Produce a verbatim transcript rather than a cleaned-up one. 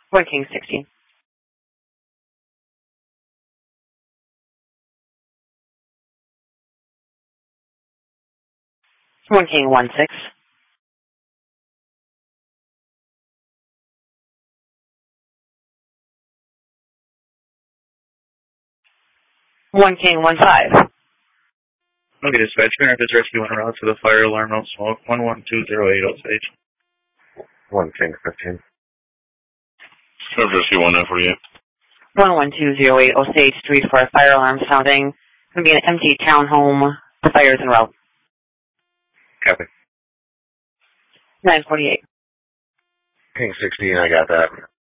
One King sixteen. One King one six. One King one five. Okay, dispatch, Memphis Rescue en route to the fire alarm, no smoke, one one two zero eight Osage. One King fifteen. Memphis Rescue one nine forty-eight. One one two zero eight Osage Street for a fire alarm sounding. It's going to be an empty townhome. The fire is en route. Copy. nine forty-eight. King sixteen, I got that.